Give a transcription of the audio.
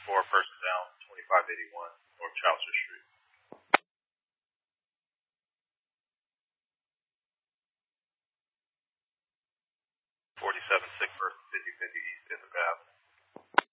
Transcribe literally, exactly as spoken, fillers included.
four, person down, twenty-five eighty-one North Chaucer Street. forty-seven sick person, fifty fifty East Ithaca Avenue.